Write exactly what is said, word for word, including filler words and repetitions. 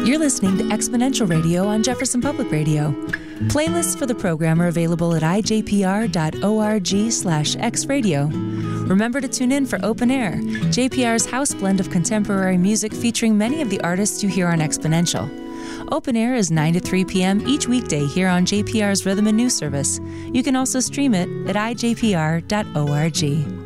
You're listening to Exponential Radio on Jefferson Public Radio. Playlists for the program are available at ijpr.org slash xradio. Remember to tune in for Open Air, J P R's house blend of contemporary music featuring many of the artists you hear on Exponential. Open Air is nine to three p.m. each weekday here on J P R's Rhythm and News Service. You can also stream it at i j p r dot org.